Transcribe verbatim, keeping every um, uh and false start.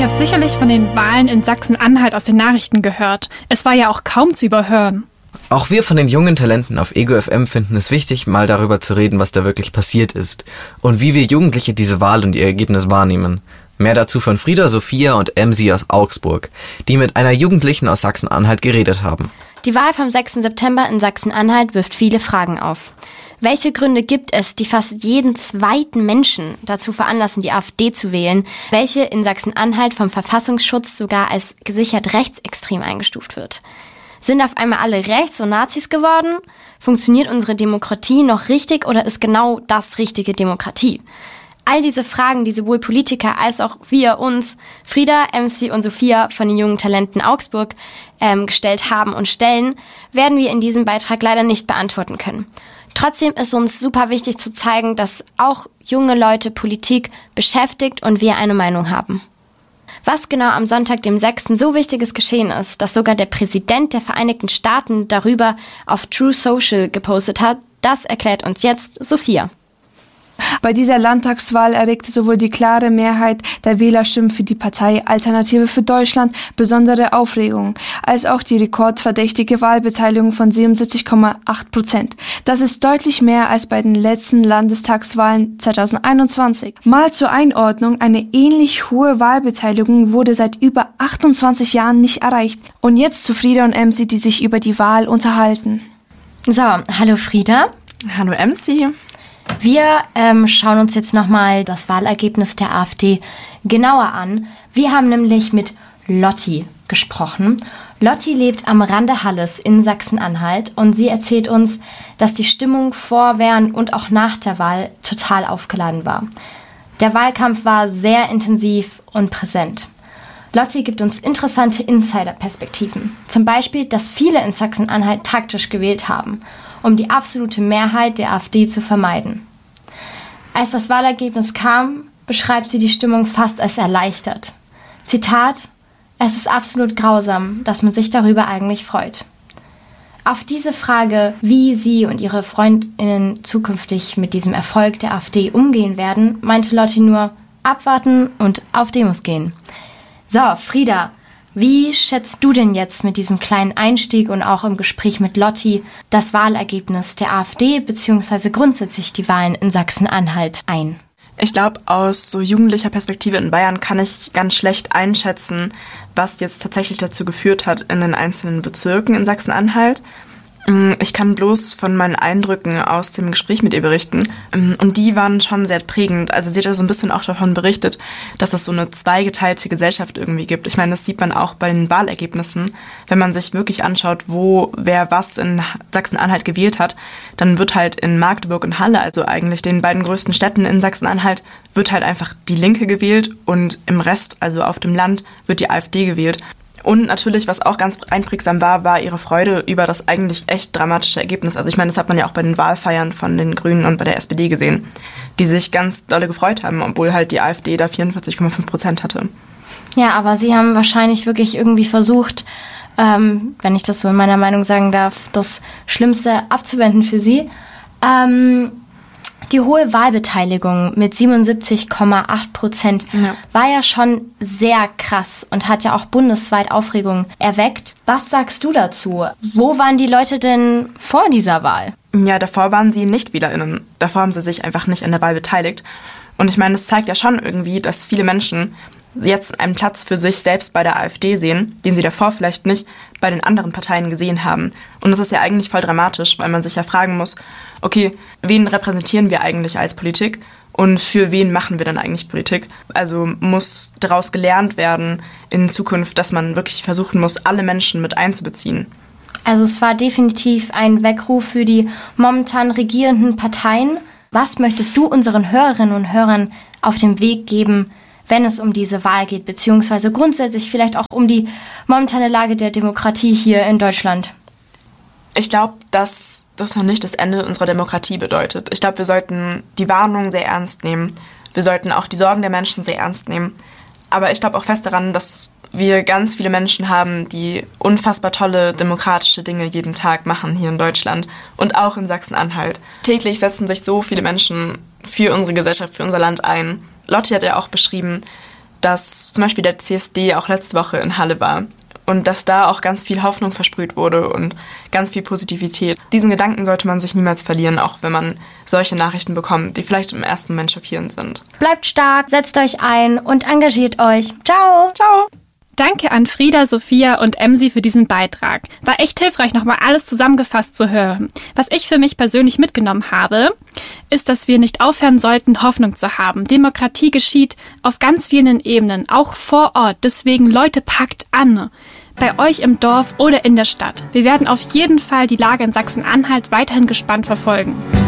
Ihr habt sicherlich von den Wahlen in Sachsen-Anhalt aus den Nachrichten gehört. Es war ja auch kaum zu überhören. Auch wir von den jungen Talenten auf Ego F M finden es wichtig, mal darüber zu reden, was da wirklich passiert ist und wie wir Jugendliche diese Wahl und ihr Ergebnis wahrnehmen. Mehr dazu von Frieda, Sophia und Emsi aus Augsburg, die mit einer Jugendlichen aus Sachsen-Anhalt geredet haben. Die Wahl vom sechsten September in Sachsen-Anhalt wirft viele Fragen auf. Welche Gründe gibt es, die fast jeden zweiten Menschen dazu veranlassen, die AfD zu wählen, welche in Sachsen-Anhalt vom Verfassungsschutz sogar als gesichert rechtsextrem eingestuft wird? Sind auf einmal alle rechts und Nazis geworden? Funktioniert unsere Demokratie noch richtig oder ist genau das richtige Demokratie? All diese Fragen, die sowohl Politiker als auch wir uns, Frieda, Emsi und Sophia von den jungen Talenten Augsburg ähm, gestellt haben und stellen, werden wir in diesem Beitrag leider nicht beantworten können. Trotzdem ist uns super wichtig zu zeigen, dass auch junge Leute Politik beschäftigt und wir eine Meinung haben. Was genau am Sonntag, dem sechsten so wichtiges geschehen ist, dass sogar der Präsident der Vereinigten Staaten darüber auf True Social gepostet hat, das erklärt uns jetzt Sophia. Bei dieser Landtagswahl erregte sowohl die klare Mehrheit der Wählerstimmen für die Partei Alternative für Deutschland besondere Aufregung, als auch die rekordverdächtige Wahlbeteiligung von siebenundsiebzig Komma acht Prozent. Das ist deutlich mehr als bei den letzten Landestagswahlen zweitausendeinundzwanzig. Mal zur Einordnung, eine ähnlich hohe Wahlbeteiligung wurde seit über achtundzwanzig Jahren nicht erreicht. Und jetzt zu Frieda und Emsi, die sich über die Wahl unterhalten. So, hallo Frieda. Hallo Emsi. Wir ähm, schauen uns jetzt nochmal das Wahlergebnis der AfD genauer an. Wir haben nämlich mit Lotti gesprochen. Lotti lebt am Rande Halles in Sachsen-Anhalt und sie erzählt uns, dass die Stimmung vor, während und auch nach der Wahl total aufgeladen war. Der Wahlkampf war sehr intensiv und präsent. Lotti gibt uns interessante Insider-Perspektiven. Zum Beispiel, dass viele in Sachsen-Anhalt taktisch gewählt haben, um die absolute Mehrheit der AfD zu vermeiden. Als das Wahlergebnis kam, beschreibt sie die Stimmung fast als erleichtert. Zitat: Es ist absolut grausam, dass man sich darüber eigentlich freut. Auf diese Frage, wie sie und ihre FreundInnen zukünftig mit diesem Erfolg der AfD umgehen werden, meinte Lotti nur: abwarten und auf Demos gehen. So, Frieda, wie schätzt du denn jetzt mit diesem kleinen Einstieg und auch im Gespräch mit Lotti das Wahlergebnis der AfD bzw. grundsätzlich die Wahlen in Sachsen-Anhalt ein? Ich glaube, aus so jugendlicher Perspektive in Bayern kann ich ganz schlecht einschätzen, was jetzt tatsächlich dazu geführt hat in den einzelnen Bezirken in Sachsen-Anhalt. Ich kann bloß von meinen Eindrücken aus dem Gespräch mit ihr berichten. Und die waren schon sehr prägend. Also sie hat ja so ein bisschen auch davon berichtet, dass es so eine zweigeteilte Gesellschaft irgendwie gibt. Ich meine, das sieht man auch bei den Wahlergebnissen. Wenn man sich wirklich anschaut, wo wer was in Sachsen-Anhalt gewählt hat, dann wird halt in Magdeburg und Halle, also eigentlich den beiden größten Städten in Sachsen-Anhalt, wird halt einfach die Linke gewählt und im Rest, also auf dem Land, wird die AfD gewählt. Und natürlich, was auch ganz einprägsam war, war ihre Freude über das eigentlich echt dramatische Ergebnis. Also ich meine, das hat man ja auch bei den Wahlfeiern von den Grünen und bei der S P D gesehen, die sich ganz dolle gefreut haben, obwohl halt die AfD da vierundvierzig Komma fünf Prozent hatte. Ja, aber sie haben wahrscheinlich wirklich irgendwie versucht, ähm, wenn ich das so in meiner Meinung sagen darf, das Schlimmste abzuwenden für sie. Ähm, Die hohe Wahlbeteiligung mit siebenundsiebzig Komma acht Prozent ja. war ja schon sehr krass und hat ja auch bundesweit Aufregung erweckt. Was sagst du dazu? Wo waren die Leute denn vor dieser Wahl? Ja, davor waren sie nicht WählerInnen. Davor haben sie sich einfach nicht an der Wahl beteiligt. Und ich meine, es zeigt ja schon irgendwie, dass viele Menschen jetzt einen Platz für sich selbst bei der AfD sehen, den sie davor vielleicht nicht bei den anderen Parteien gesehen haben. Und das ist ja eigentlich voll dramatisch, weil man sich ja fragen muss, okay, wen repräsentieren wir eigentlich als Politik und für wen machen wir dann eigentlich Politik? Also muss daraus gelernt werden in Zukunft, dass man wirklich versuchen muss, alle Menschen mit einzubeziehen. Also es war definitiv ein Weckruf für die momentan regierenden Parteien. Was möchtest du unseren Hörerinnen und Hörern auf den Weg geben, wenn es um diese Wahl geht, beziehungsweise grundsätzlich vielleicht auch um die momentane Lage der Demokratie hier in Deutschland? Ich glaube, dass das noch nicht das Ende unserer Demokratie bedeutet. Ich glaube, wir sollten die Warnung sehr ernst nehmen. Wir sollten auch die Sorgen der Menschen sehr ernst nehmen. Aber ich glaube auch fest daran, dass wir ganz viele Menschen haben, die unfassbar tolle demokratische Dinge jeden Tag machen hier in Deutschland und auch in Sachsen-Anhalt. Täglich setzen sich so viele Menschen für unsere Gesellschaft, für unser Land ein. Lotti hat ja auch beschrieben, dass zum Beispiel der C S D auch letzte Woche in Halle war und dass da auch ganz viel Hoffnung versprüht wurde und ganz viel Positivität. Diesen Gedanken sollte man sich niemals verlieren, auch wenn man solche Nachrichten bekommt, die vielleicht im ersten Moment schockierend sind. Bleibt stark, setzt euch ein und engagiert euch. Ciao! Ciao! Danke an Frieda, Sophia und Emsi für diesen Beitrag. War echt hilfreich, nochmal alles zusammengefasst zu hören. Was ich für mich persönlich mitgenommen habe, ist, dass wir nicht aufhören sollten, Hoffnung zu haben. Demokratie geschieht auf ganz vielen Ebenen, auch vor Ort. Deswegen, Leute, packt an. Bei euch im Dorf oder in der Stadt. Wir werden auf jeden Fall die Lage in Sachsen-Anhalt weiterhin gespannt verfolgen.